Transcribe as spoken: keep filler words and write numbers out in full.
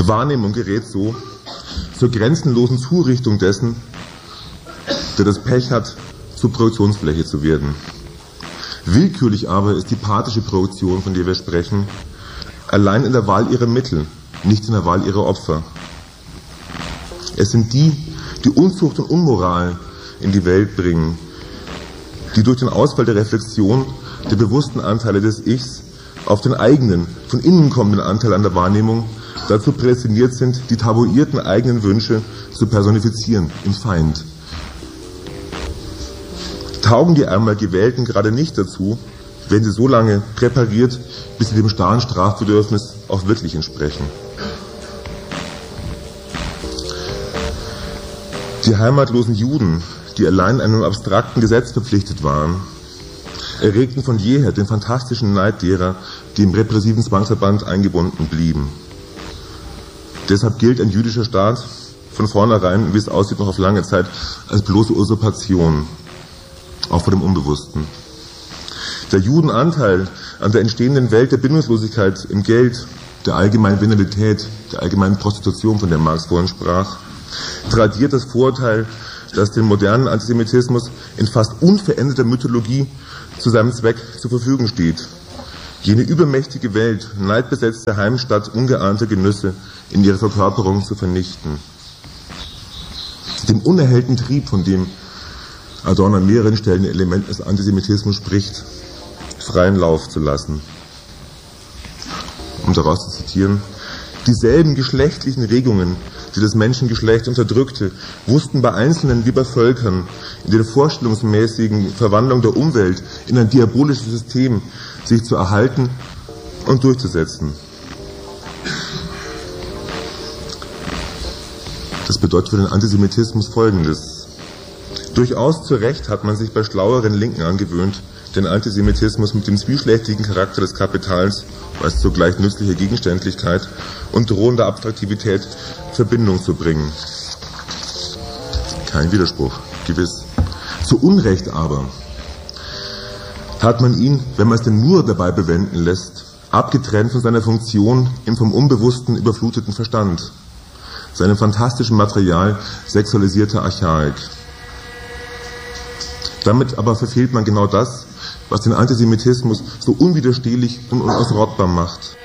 Wahrnehmung gerät so zur grenzenlosen Zurichtung dessen, der das Pech hat, zur Projektionsfläche zu werden. Willkürlich aber ist die pathische Projektion, von der wir sprechen, allein in der Wahl ihrer Mittel, nicht in der Wahl ihrer Opfer. Es sind die, die Unzucht und Unmoral in die Welt bringen, die durch den Ausfall der Reflexion der bewussten Anteile des Ichs auf den eigenen, von innen kommenden Anteil an der Wahrnehmung dazu prädestiniert sind, die tabuierten eigenen Wünsche zu personifizieren im Feind. Taugen die einmal Gewählten gerade nicht dazu, werden sie so lange präpariert, bis sie dem starren Strafbedürfnis auch wirklich entsprechen. Die heimatlosen Juden, die allein einem abstrakten Gesetz verpflichtet waren, erregten von jeher den fantastischen Neid derer, die im repressiven Zwangsverband eingebunden blieben. Deshalb gilt ein jüdischer Staat von vornherein, wie es aussieht, noch auf lange Zeit als bloße Usurpation, auch vor dem Unbewussten. Der Judenanteil an der entstehenden Welt der Bindungslosigkeit im Geld, der allgemeinen Venalität, der allgemeinen Prostitution, von der Marx vorhin sprach, tradiert das Vorurteil, das den modernen Antisemitismus in fast unveränderter Mythologie zu seinem Zweck zur Verfügung steht. Jene übermächtige Welt, neidbesetzte Heimstatt ungeahnter Genüsse in ihrer Verkörperung zu vernichten. Dem unerhellten Trieb, von dem Adorno an mehreren Stellen Elementen des Antisemitismus spricht, freien Lauf zu lassen. Um daraus zu zitieren: Dieselben geschlechtlichen Regungen, die das Menschengeschlecht unterdrückte, wussten bei Einzelnen wie bei Völkern in der vorstellungsmäßigen Verwandlung der Umwelt in ein diabolisches System sich zu erhalten und durchzusetzen. Das bedeutet für den Antisemitismus Folgendes: Durchaus zu Recht hat man sich bei schlaueren Linken angewöhnt, den Antisemitismus mit dem zwiespältigen Charakter des Kapitals als zugleich nützliche Gegenständlichkeit und drohender Abstraktivität in Verbindung zu bringen. Kein Widerspruch, gewiss. Zu Unrecht aber hat man ihn, wenn man es denn nur dabei bewenden lässt, abgetrennt von seiner Funktion im vom Unbewussten überfluteten Verstand, seinem fantastischen Material sexualisierter Archaik. Damit aber verfehlt man genau das, was den Antisemitismus so unwiderstehlich und unausrottbar macht.